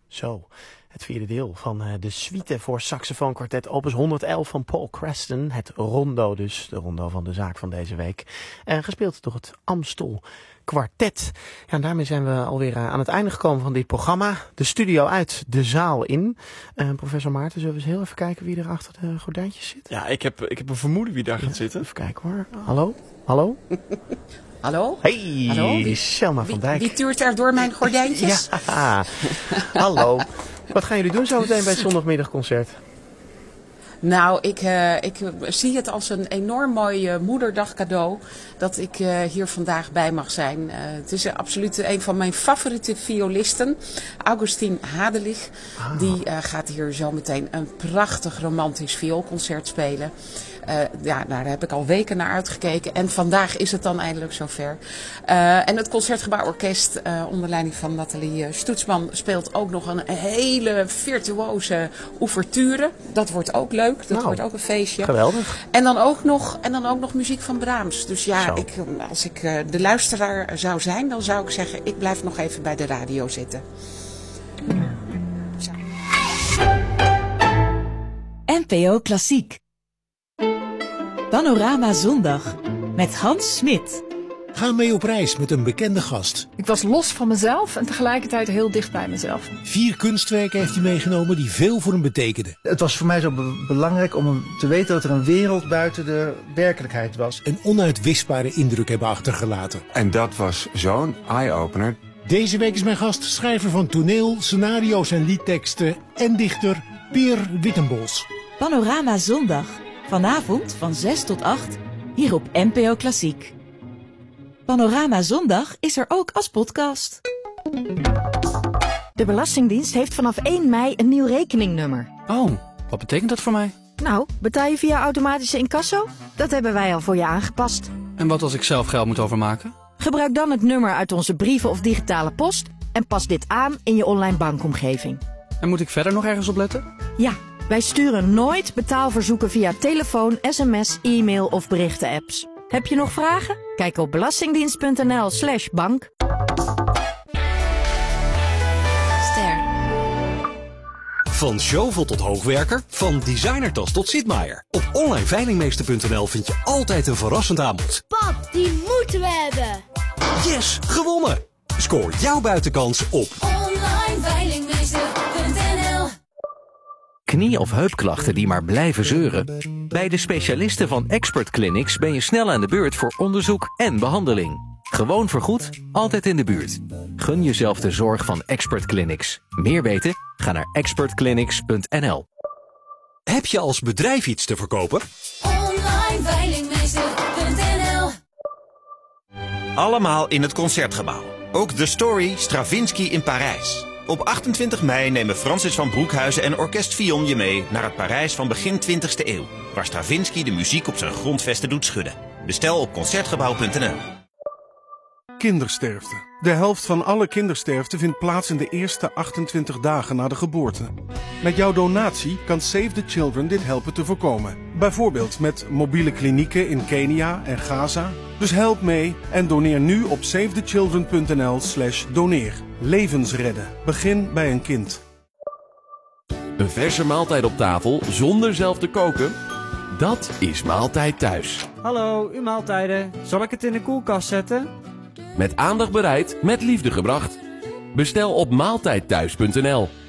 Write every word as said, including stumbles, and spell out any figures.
Zo, het vierde deel van uh, de suite voor saxofoonkwartet opus honderdelf van Paul Creston. Het rondo dus, de rondo van de zaak van deze week. Uh, gespeeld door het Amstel Kwartet. Ja, en daarmee zijn we alweer uh, aan het einde gekomen van dit programma. De studio uit, de zaal in. Uh, professor Maarten, zullen we eens heel even kijken wie er achter de gordijntjes zit? Ja, ik heb, ik heb een vermoeden wie daar ja, gaat zitten. Even kijken hoor. Hallo? Hallo? Hallo? Hey, Hallo? Wie, Selma van Dijk. Wie, wie tuurt er door mijn gordijntjes? Ja, hallo. Wat gaan jullie doen zo meteen bij het zondagmiddagconcert? Nou, ik, uh, ik zie het als een enorm mooi uh, moederdag cadeau dat ik uh, hier vandaag bij mag zijn. Uh, het is uh, absoluut een van mijn favoriete violisten, Augustin Hadelich. Ah. Die uh, gaat hier zo meteen een prachtig romantisch vioolconcert spelen. Uh, ja, nou, daar heb ik al weken naar uitgekeken. En vandaag is het dan eindelijk zover. Uh, en het Concertgebouworkest uh, onder leiding van Nathalie uh, Stoetsman speelt ook nog een hele virtuoze ouverture. Dat wordt ook leuk. Dat nou, wordt ook een feestje. Geweldig. En dan ook nog, en dan ook nog muziek van Brahms. Dus ja, ik, als ik uh, de luisteraar zou zijn, dan zou ik zeggen, ik blijf nog even bij de radio zitten. Zo. N P O Klassiek. Panorama Zondag met Hans Smit. Ga mee op reis met een bekende gast. Ik was los van mezelf en tegelijkertijd heel dicht bij mezelf. Vier kunstwerken heeft hij meegenomen die veel voor hem betekenden. Het was voor mij zo be- belangrijk om te weten dat er een wereld buiten de werkelijkheid was. Een onuitwisbare indruk hebben achtergelaten. En dat was zo'n eye-opener. Deze week is mijn gast schrijver van toneel, scenario's en liedteksten en dichter Peer Wittenbos. Panorama Zondag. Vanavond van zes tot acht, hier op N P O Klassiek. Panorama Zondag is er ook als podcast. De Belastingdienst heeft vanaf één mei een nieuw rekeningnummer. Oh, wat betekent dat voor mij? Nou, betaal je via automatische incasso? Dat hebben wij al voor je aangepast. En wat als ik zelf geld moet overmaken? Gebruik dan het nummer uit onze brieven of digitale post en pas dit aan in je online bankomgeving. En moet ik verder nog ergens op letten? Ja. Wij sturen nooit betaalverzoeken via telefoon, sms, e-mail of berichten-apps. Heb je nog vragen? Kijk op belastingdienst.nl slash bank. Ster. Van Zjovel tot hoogwerker, van designertas tot Sitmaier. Op online veilingmeester punt n l vind je altijd een verrassend aanbod. Pap, die moeten we hebben! Yes, gewonnen! Scoor jouw buitenkans op online veilingmeester punt n l. Knie- of heupklachten die maar blijven zeuren? Bij de specialisten van Expert Clinics ben je snel aan de beurt voor onderzoek en behandeling. Gewoon vergoed, altijd in de buurt. Gun jezelf de zorg van Expert Clinics. Meer weten? Ga naar expert clinics punt n l. Heb je als bedrijf iets te verkopen? online veilingmeester punt n l. Allemaal in het Concertgebouw. Ook The Story Stravinsky in Parijs. Op achtentwintig mei nemen Francis van Broekhuizen en Orkest Fillon je mee naar het Parijs van begin twintigste eeuw, waar Stravinsky de muziek op zijn grondvesten doet schudden. Bestel op concertgebouw punt n l. Kindersterfte. De helft van alle kindersterfte vindt plaats in de eerste achtentwintig dagen na de geboorte. Met jouw donatie kan Save the Children dit helpen te voorkomen. Bijvoorbeeld met mobiele klinieken in Kenia en Gaza. Dus help mee en doneer nu op save the children punt n l slash doneer. Levens redden. Begin bij een kind. Een verse maaltijd op tafel zonder zelf te koken? Dat is Maaltijd Thuis. Hallo, uw maaltijden. Zal ik het in de koelkast zetten? Met aandacht bereid, met liefde gebracht. Bestel op maaltijd thuis punt n l.